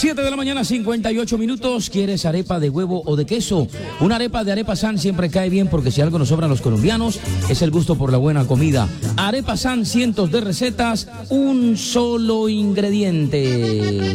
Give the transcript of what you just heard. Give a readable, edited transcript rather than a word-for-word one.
7 de la mañana, 58 minutos. ¿Quieres arepa de huevo o de queso? Una arepa de Arepa San siempre cae bien porque si algo nos sobran los colombianos es el gusto por la buena comida. Arepa San, cientos de recetas, un solo ingrediente.